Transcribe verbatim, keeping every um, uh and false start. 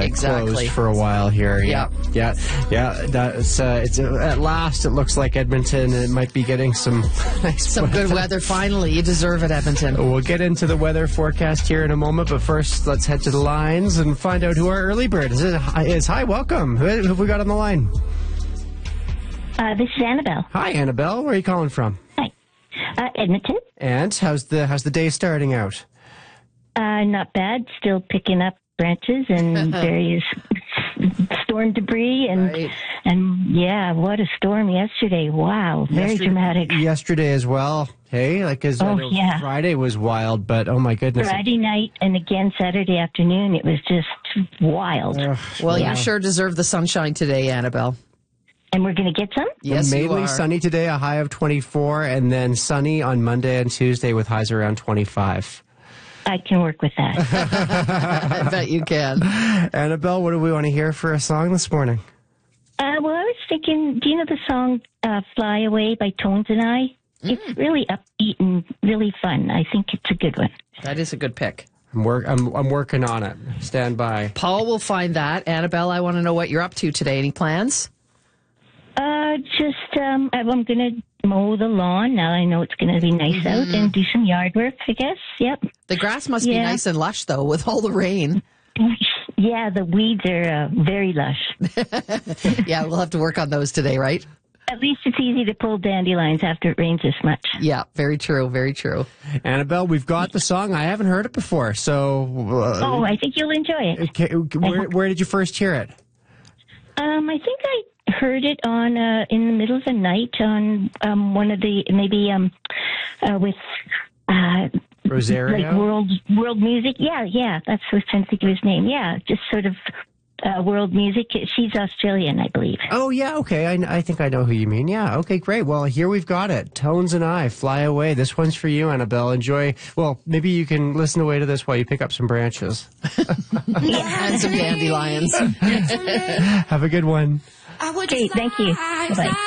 exactly. closed for a while here. Yeah, yeah, yeah. yeah that's uh, it's uh, at last. It looks like Edmonton it might be getting some nice some weather. good weather. Finally, you deserve it, Edmonton. We'll get into the weather forecast here in a moment, but first, let's head to the lines and find out who our early bird is. Is hi, welcome. Who have we got on the line? Uh, this is Annabelle. Hi, Annabelle. Where are you calling from? Hi, uh, Edmonton. And how's the how's the day starting out? Uh, not bad. Still picking up branches and various storm debris and Right. and yeah, what a storm yesterday! Wow, very yesterday, dramatic. Yesterday as well. Hey, like as Oh, yeah. Friday was wild, but oh my goodness. Friday night and again Saturday afternoon, it was just wild. Ugh, Well, Yeah. you sure deserve the sunshine today, Annabelle. And we're going to get some. Yes, you mainly are. sunny today, a high of twenty-four, and then sunny on Monday and Tuesday with highs around twenty-five. I can work with that. I bet you can. Annabelle, what do we want to hear for a song this morning? uh, well, I was thinking, do you know the song uh, "Fly Away" by Tones and I? It's really upbeat and really fun. I think it's a good one. That is a good pick. I'm, work, I'm, I'm working on it. Stand by. Paul will find that. Annabelle, I want to know what you're up to today. Any plans? Uh, just um, I'm going to mow the lawn. Now I know it's going to be nice out and do some yard work, I guess. Yep. The grass must be Yeah. nice and lush, though, with all the rain. Yeah, the weeds are uh, very lush. Yeah, we'll have to work on those today, right? At least it's easy to pull dandelions after it rains this much. Yeah, very true, very true. Annabelle, we've got the song. I haven't heard it before, so uh, Oh, I think you'll enjoy it. okay, where, where did you first hear it? Um, I think I heard it on uh, in the middle of the night on um, one of the maybe um, uh, with uh, Rosario? like world world music. Yeah, yeah, that's what I was trying to think of his name. Yeah, just sort of uh, world music. She's Australian, I believe. Oh, yeah, okay. I, I think I know who you mean. Yeah, okay, great. Well, here we've got it. Tones and I, Fly Away. This one's for you, Annabelle. Enjoy. Well, maybe you can listen away to this while you pick up some branches. And some dandelions. Have a good one. Okay, thank you. Bye-bye.